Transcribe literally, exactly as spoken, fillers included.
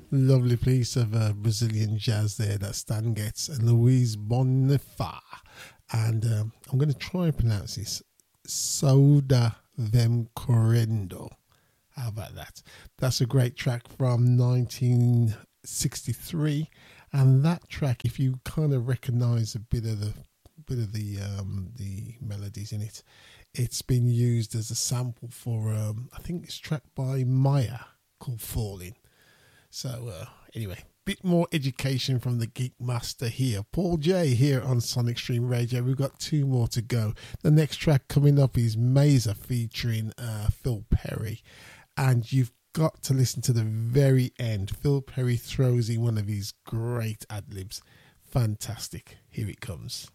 Lovely piece of uh, Brazilian jazz there that Stan Getz and Luis Bonifá. And um, I'm going to try and pronounce this. Soda Vem Correndo. How about that? That's a great track from nineteen sixty-three. And that track, if you kind of recognize a bit of the bit of the um, the melodies in it, it's been used as a sample for um, I think it's track by Maya called Falling. So uh, anyway, bit more education from the Geek Master here. Paul J here on Sonic Stream Radio. We've got two more to go. The next track coming up is Mazer featuring uh, Phil Perry. And you've got to listen to the very end. Phil Perry throws in one of his great ad-libs. Fantastic. Here it comes.